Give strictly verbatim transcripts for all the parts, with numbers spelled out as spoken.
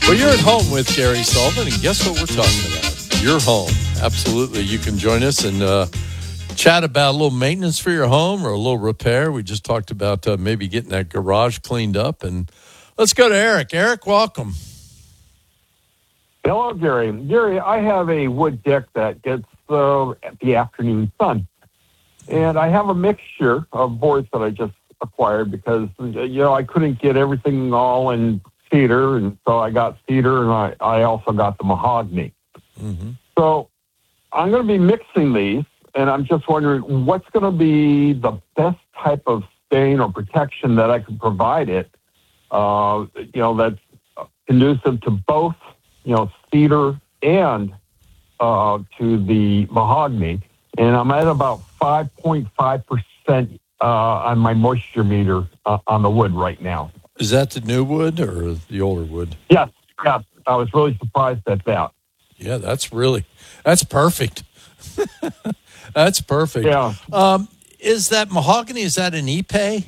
Well, you're at home with Gary Sullivan, and guess what we're talking about? Your home. Absolutely. You can join us and uh, chat about a little maintenance for your home or a little repair. We just talked about uh, maybe getting that garage cleaned up. And let's go to Eric. Eric, welcome. Hello, Gary. Gary, I have a wood deck that gets uh, the afternoon sun. And I have a mixture of boards that I just acquired because, you know, I couldn't get everything all in cedar, and so I got cedar, and I, I also got the mahogany. Mm-hmm. So I'm going to be mixing these, and I'm just wondering what's going to be the best type of stain or protection that I can provide it, uh, you know, that's conducive to both, you know, cedar and uh, to the mahogany. And I'm at about five point five percent uh, on my moisture meter uh, on the wood right now. Is that the new wood or the older wood? Yes, yes. I was really surprised at that. Yeah, that's really, that's perfect. That's perfect. Yeah. Um, is that mahogany, is that an Ipe?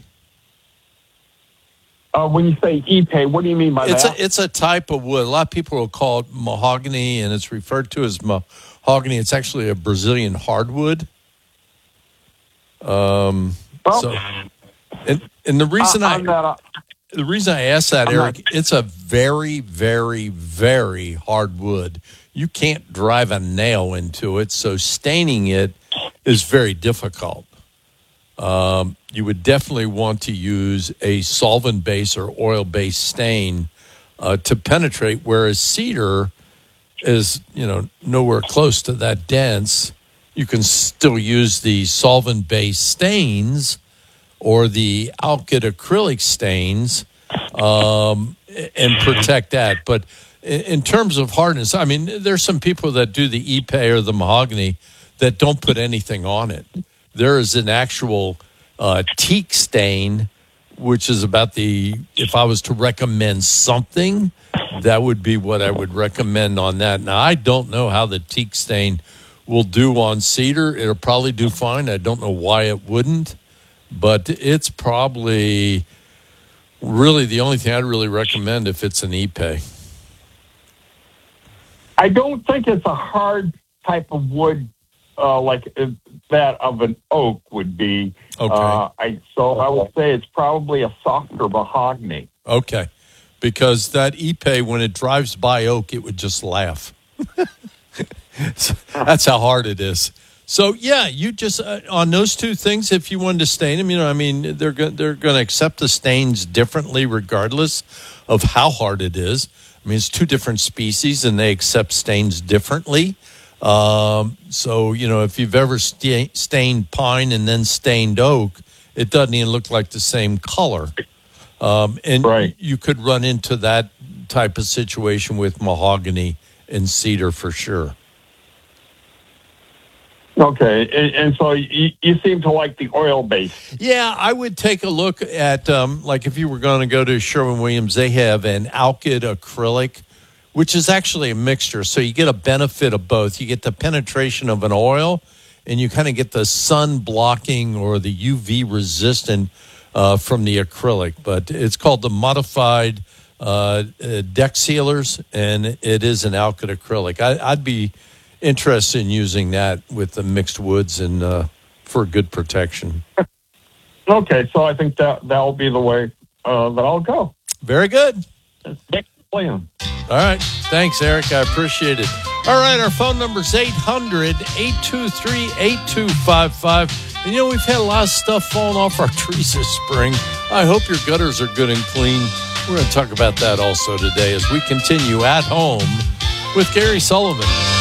Uh, when you say Ipe, what do you mean by it's that? A, it's a type of wood. A lot of people will call it mahogany, and it's referred to as mahogany. It's actually a Brazilian hardwood. Um, well, so, and, and the reason I... I... I'm not, uh, The reason I asked that, I'm Eric, not, it's a very, very, very hard wood. You can't drive a nail into it, so staining it is very difficult. Um, you would definitely want to use a solvent-based or oil-based stain uh, to penetrate, whereas cedar is, you know, nowhere close to that dense. You can still use the solvent-based stains or the alkyd acrylic stains, um, and protect that. But in, in terms of hardness, I mean, there's some people that do the Ipe or the mahogany that don't put anything on it. There is an actual uh, teak stain, which is about the, if I was to recommend something, that would be what I would recommend on that. Now, I don't know how the teak stain will do on cedar. It'll probably do fine. I don't know why it wouldn't. But it's probably really the only thing I'd really recommend if it's an Ipe. I don't think it's a hard type of wood uh, like that of an oak would be. Okay. Uh, I, so I would say it's probably a softer mahogany. Okay. Because that Ipe, when it drives by oak, it would just laugh. So that's how hard it is. So, yeah, you just, uh, on those two things, if you wanted to stain them, you know, I mean, they're, go- they're going to accept the stains differently regardless of how hard it is. I mean, it's two different species, and they accept stains differently. Um, so, you know, if you've ever sta- stained pine and then stained oak, it doesn't even look like the same color. Um, and right. you could run into that type of situation with mahogany and cedar for sure. Okay, and, and so you, you seem to like the oil base. Yeah, I would take a look at, um, like if you were going to go to Sherwin-Williams, they have an alkyd acrylic, which is actually a mixture. So you get a benefit of both. You get the penetration of an oil, and you kind of get the sun blocking or the U V resistant uh, from the acrylic. But it's called the modified uh, uh, deck sealers, and it is an alkyd acrylic. I, I'd be interested in using that with the mixed woods and uh, for good protection. Okay, so I think that that'll be the way uh, that I'll go. Very good. Next plan. All right. Thanks, Eric. I appreciate it. All right. Our phone number is eight hundred, eight two three, eight two five five. And, you know, we've had a lot of stuff falling off our trees this spring. I hope your gutters are good and clean. We're going to talk about that also today as we continue at home with Gary Sullivan.